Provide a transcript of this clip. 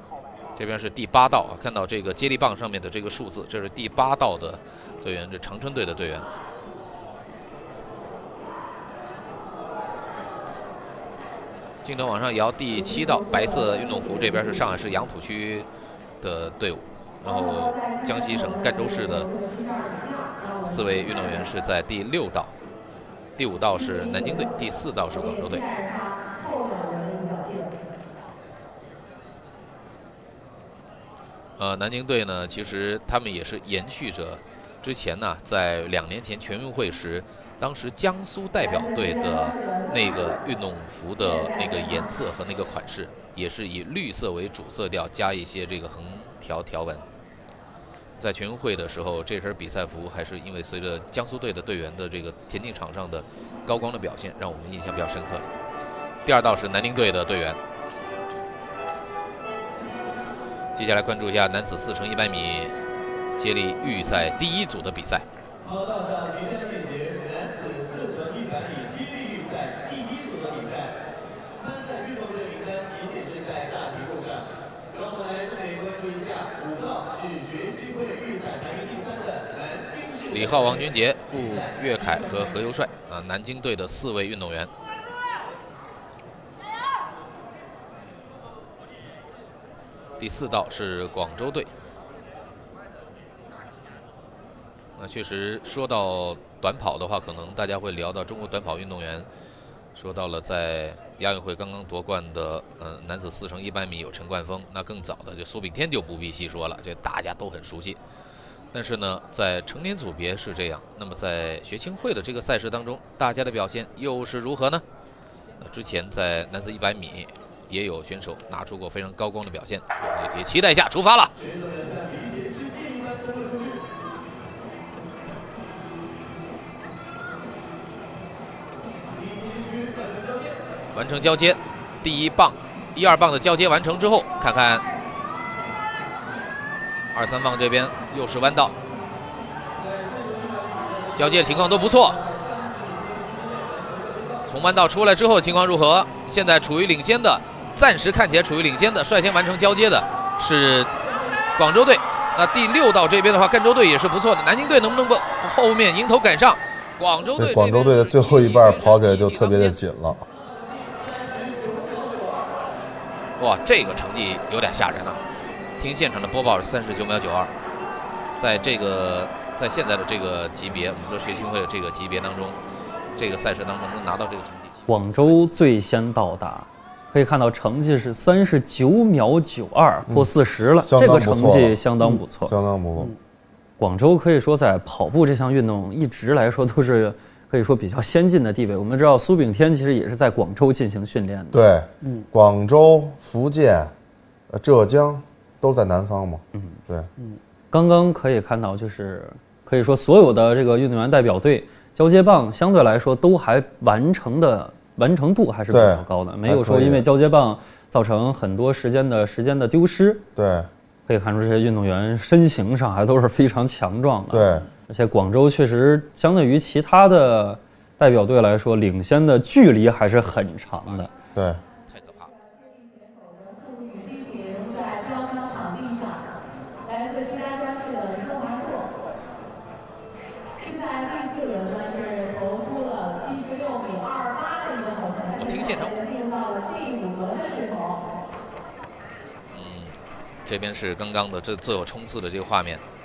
这边是第8道啊，看到这个接力棒上面的这个数字，这是第8道的队员，这长春队的队员。镜头往上摇，第7道白色运动服，这边是上海市杨浦区的队伍，然后江西省赣州市的4位运动员是在第6道，第5道是南京队，第4道是广州队。南京队呢，其实他们也是延续着之前呢，在2年前全运会时，当时江苏代表队的那个运动服的那个颜色和那个款式，也是以绿色为主色调，加一些这个横条条纹。在全运会的时候，这身比赛服还是因为随着江苏队的队员的这个田径场上的高光的表现，让我们印象比较深刻的。第2道是南宁队的队员。接下来关注一下男子4乘100米接力预赛第1组的比赛。 跑道上即将进行男子4乘100米接力预赛第1组的比赛，参赛运动队名单已显示在大屏幕上。让我们来特别关注一下5道是学青会预赛排名第3的南京市。 李浩、王军杰、顾岳凯和何优帅南京队的4位运动员。第4道是广州队。那确实说到短跑的话，可能大家会聊到中国短跑运动员，说到了在亚运会刚刚夺冠的男子4乘100米有陈冠锋，那更早的就苏炳添就不必细说了，这大家都很熟悉。但是呢，在成年组别是这样，那么在学青会的这个赛事当中，大家的表现又是如何呢？那之前在男子100米。也有选手拿出过非常高光的表现，我们也期待一下，出发了。完成交接，第1棒、1、2棒的交接完成之后，看看2、3棒这边又是弯道，交接的情况都不错。从弯道出来之后情况如何？现在处于领先的。暂时看起来处于领先的，率先完成交接的是广州队。那第6道这边的话，赣州队也是不错的。南京队能不能够后面迎头赶上？广州队的最后一半跑起来就特别的紧了。 哇，这个成绩有点吓人啊！听现场的播报是39秒92，在现在的这个级别，我们说学青会的这个级别当中，这个赛事当中能拿到这个成绩。 广州最先到达。可以看到成绩是39秒92，破40了，这个成绩相当不错， 相当不错。 广州可以说在跑步这项运动一直来说都是可以说比较先进的地位。我们知道苏炳添其实也是在广州进行训练的。 对，广州、福建、浙江都在南方嘛。对。 刚刚可以看到，就是可以说所有的这个运动员代表队交接棒相对来说都还完成度还是比较高的，没有说因为交接棒造成很多时间的丢失。 对， 可以看出这些运动员身形上还都是非常强壮的。 对， 而且广州确实相对于其他的代表队来说，领先的距离还是很长的。 对， 太可怕了。听现场。这边是刚刚的这最后冲刺的这个画面，